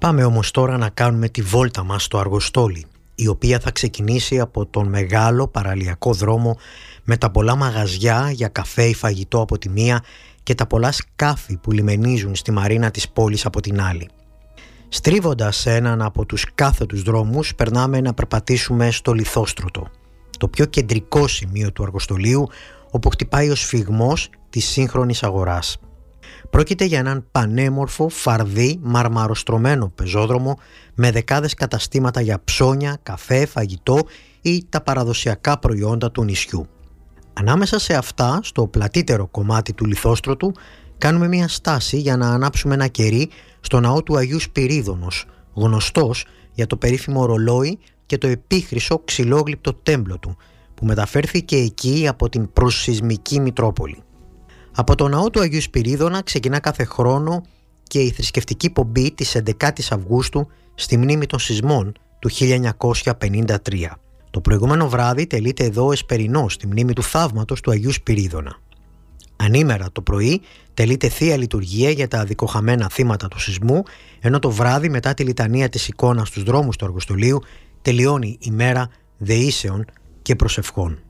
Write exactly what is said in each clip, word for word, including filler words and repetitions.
Πάμε όμως τώρα να κάνουμε τη βόλτα μας στο Αργοστόλι, η οποία θα ξεκινήσει από τον μεγάλο παραλιακό δρόμο με τα πολλά μαγαζιά για καφέ ή φαγητό από τη μία και τα πολλά σκάφη που λιμενίζουν στη μαρίνα της πόλης από την άλλη. Στρίβοντας έναν από τους κάθετους δρόμους, περνάμε να περπατήσουμε στο Λιθόστρωτο, το πιο κεντρικό σημείο του Αργοστολίου, όπου χτυπάει ο σφυγμός της σύγχρονης αγοράς. Πρόκειται για έναν πανέμορφο, φαρδί, μαρμαροστρωμένο πεζόδρομο με δεκάδες καταστήματα για ψώνια, καφέ, φαγητό ή τα παραδοσιακά προϊόντα του νησιού. Ανάμεσα σε αυτά, στο πλατύτερο κομμάτι του Λιθόστρωτου, κάνουμε μια στάση για να ανάψουμε ένα κερί στο ναό του Αγίου Σπυρίδωνος, γνωστός για το περίφημο ρολόι και το επίχρυσο ξυλόγλυπτο τέμπλο του, που μεταφέρθηκε εκεί από την προσσεισμική Μητρόπολη. Από το ναό του Αγίου Σπυρίδωνα ξεκινά κάθε χρόνο και η θρησκευτική πομπή της έντεκατης Αυγούστου στη μνήμη των σεισμών του χίλια εννιακόσια πενήντα τρία. Το προηγούμενο βράδυ τελείται εδώ εσπερινό στη μνήμη του θαύματος του Αγίου Σπυρίδωνα. Ανήμερα το πρωί τελείται θεία λειτουργία για τα δικοχαμένα θύματα του σεισμού, ενώ το βράδυ μετά τη λιτανία της εικόνας στους δρόμους του Αργοστολίου τελειώνει η μέρα δεήσεων και προσευχών.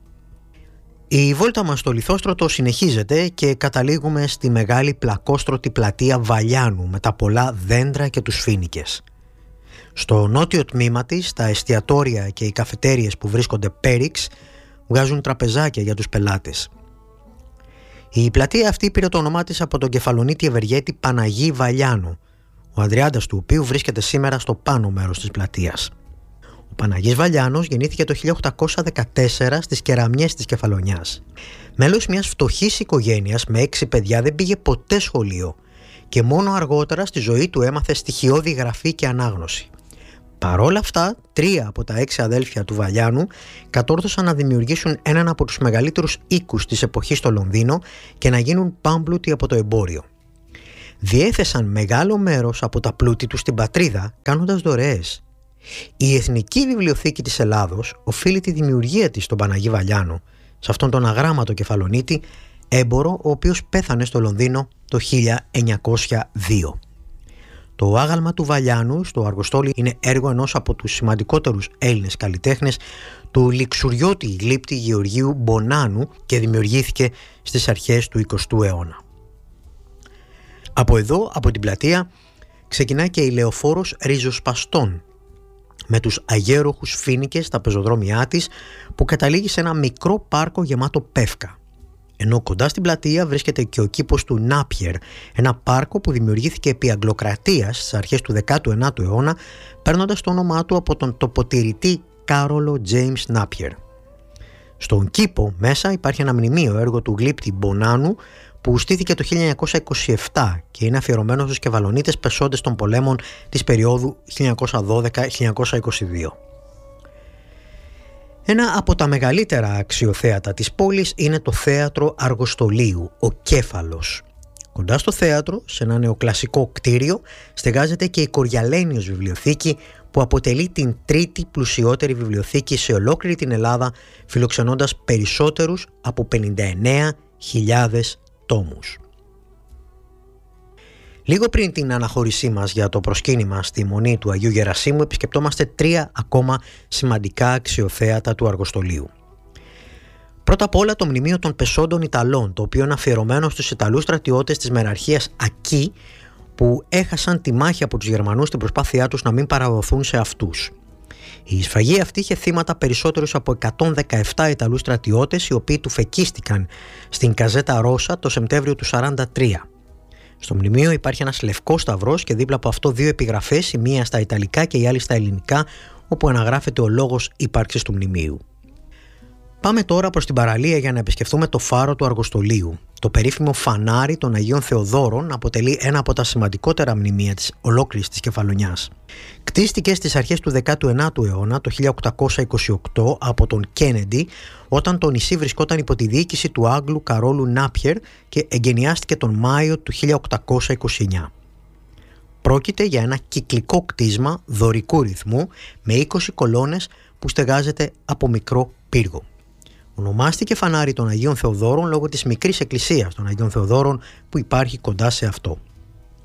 Η βόλτα μας στο Λιθόστρωτο συνεχίζεται και καταλήγουμε στη μεγάλη πλακόστρωτη πλατεία Βαλιάνου με τα πολλά δέντρα και τους φοίνικες. Στο νότιο τμήμα της, τα εστιατόρια και οι καφετέριες που βρίσκονται πέριξ βγάζουν τραπεζάκια για τους πελάτες. Η πλατεία αυτή πήρε το όνομά της από τον κεφαλονίτη ευεργέτη Παναγί Βαλιάνου, ο αδριάντας του οποίου βρίσκεται σήμερα στο πάνω μέρος της πλατείας. Ο Παναγής Βαλιάνος γεννήθηκε το χίλια οκτακόσια δεκατέσσερα στις Κεραμιές της Κεφαλονιάς. Μέλος μιας φτωχής οικογένειας με έξι παιδιά, δεν πήγε ποτέ σχολείο και μόνο αργότερα στη ζωή του έμαθε στοιχειώδη γραφή και ανάγνωση. Παρόλα αυτά, τρία από τα έξι αδέλφια του Βαλιάνου κατόρθωσαν να δημιουργήσουν έναν από τους μεγαλύτερους οίκους της εποχής στο Λονδίνο και να γίνουν πάμπλουτοι από το εμπόριο. Διέθεσαν μεγάλο μέρος από τα πλούτη τους στην πατρίδα, κάνοντας δωρεές. Η Εθνική Βιβλιοθήκη της Ελλάδος οφείλει τη δημιουργία της στον Παναγί Βαλιάνο, σε αυτόν τον αγράμματο κεφαλονίτη, έμπορο ο οποίος πέθανε στο Λονδίνο το χίλια εννιακόσια δύο. Το άγαλμα του Βαλιάνου στο Αργοστόλι είναι έργο ενός από τους σημαντικότερους Έλληνες καλλιτέχνες, του λιξουριώτη γλύπτη Γεωργίου Μπονάνου, και δημιουργήθηκε στις αρχές του εικοστού αιώνα. Από εδώ, από την πλατεία, ξεκινά και η λεωφόρος Ριζοσπαστών, με τους αγέροχους φοίνικες στα πεζοδρόμια της, που καταλήγει σε ένα μικρό πάρκο γεμάτο πεύκα. Ενώ κοντά στην πλατεία βρίσκεται και ο κήπος του Νάπιερ, ένα πάρκο που δημιουργήθηκε επί Αγγλοκρατίας στις αρχές του δέκατου ενάτου αιώνα, παίρνοντας το όνομά του από τον τοποτηρητή Κάρολο Τζέιμς Νάπιερ. Στον κήπο μέσα υπάρχει ένα μνημείο, έργο του γλύπτη Μπονάνου, που στήθηκε το χίλια εννιακόσια είκοσι επτά και είναι αφιερωμένο στους Κεφαλονίτες πεσόντες των πολέμων της περίοδου χίλια εννιακόσια δώδεκα με χίλια εννιακόσια είκοσι δύο. Ένα από τα μεγαλύτερα αξιοθέατα της πόλης είναι το θέατρο Αργοστολίου, ο Κέφαλος. Κοντά στο θέατρο, σε ένα νεοκλασικό κτίριο, στεγάζεται και η Κοριαλένιος βιβλιοθήκη, που αποτελεί την τρίτη πλουσιότερη βιβλιοθήκη σε ολόκληρη την Ελλάδα, φιλοξενώντας περισσότερους από πενήντα εννέα χιλιάδες τόμους. Λίγο πριν την αναχώρησή μας για το προσκύνημα στη Μονή του Αγίου Γερασίμου, επισκεπτόμαστε τρία ακόμα σημαντικά αξιοθέατα του Αργοστολίου. Πρώτα απ' όλα το Μνημείο των Πεσόντων Ιταλών, το οποίο είναι αφιερωμένο στους Ιταλούς στρατιώτες της μεραρχίας Ακή, που έχασαν τη μάχη από τους Γερμανούς στην προσπάθειά τους να μην παραδοθούν σε αυτούς. Η σφαγή αυτή είχε θύματα περισσότερους από εκατόν δεκαεπτά Ιταλούς στρατιώτες, οι οποίοι τουφεκίστηκαν στην Καζέτα Ρώσα το Σεπτέμβριο του χίλια εννιακόσια σαράντα τρία. Στο μνημείο υπάρχει ένας λευκός σταυρός και δίπλα από αυτό δύο επιγραφές, η μία στα Ιταλικά και η άλλη στα Ελληνικά, όπου αναγράφεται ο λόγος ύπαρξης του μνημείου. Πάμε τώρα προς την παραλία για να επισκεφθούμε το φάρο του Αργοστολίου. Το περίφημο φανάρι των Αγίων Θεοδόρων αποτελεί ένα από τα σημαντικότερα μνημεία της ολόκληρης της Κεφαλονιάς. Κτίστηκε στις αρχές του δέκατου ενάτου αιώνα, το χίλια οκτακόσια είκοσι οκτώ, από τον Κέννεντι, όταν το νησί βρισκόταν υπό τη διοίκηση του Άγγλου Καρόλου Νάπιερ και εγκαινιάστηκε τον Μάιο του χίλια οκτακόσια είκοσι εννιά. Πρόκειται για ένα κυκλικό κτίσμα δωρικού ρυθμού με είκοσι κολόνες που στεγάζεται από μικρό πύργο. Ονομάστηκε φανάρι των Αγίων Θεοδόρων λόγω της μικρής εκκλησίας των Αγίων Θεοδόρων που υπάρχει κοντά σε αυτό.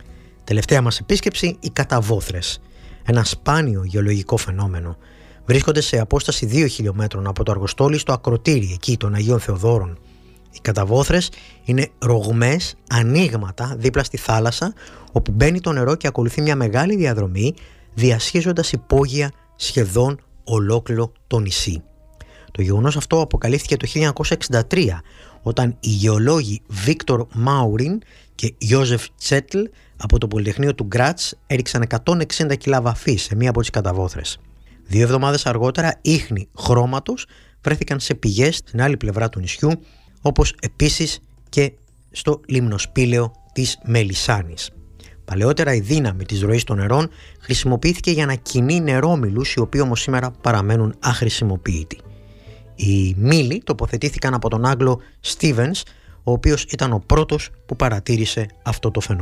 Τελευταία μας επίσκεψη, οι καταβόθρες. Ένα σπάνιο γεωλογικό φαινόμενο. Βρίσκονται σε απόσταση δύο χιλιόμετρων από το Αργοστόλι στο ακροτήρι εκεί των Αγίων Θεοδόρων. Οι καταβόθρες είναι ρογμές, ανοίγματα δίπλα στη θάλασσα, όπου μπαίνει το νερό και ακολουθεί μια μεγάλη διαδρομή, διασχίζοντας υπόγεια σχεδόν ολόκληρο το νησί. Το γεγονός αυτό αποκαλύφθηκε το χίλια εννιακόσια εξήντα τρία, όταν οι γεωλόγοι Βίκτορ Μάουριν και Ιόζεφ Τσέτλ από το Πολυτεχνείο του Γκράτς έριξαν εκατόν εξήντα κιλά βαφή σε μία από τις καταβόθρες. Δύο εβδομάδες αργότερα ίχνη χρώματος βρέθηκαν σε πηγές στην άλλη πλευρά του νησιού, όπως επίσης και στο λιμνοσπήλαιο της Μελισσάνης. Παλαιότερα η δύναμη της ροής των νερών χρησιμοποιήθηκε για να κινεί νερόμυλους, οι οποίοι όμως σήμερα παραμένουν αχρησιμοποιητοί. Οι μήλοι τοποθετήθηκαν από τον Άγγλο Στίβενς, ο οποίος ήταν ο πρώτος που παρατήρησε αυτό το φαινόμενο.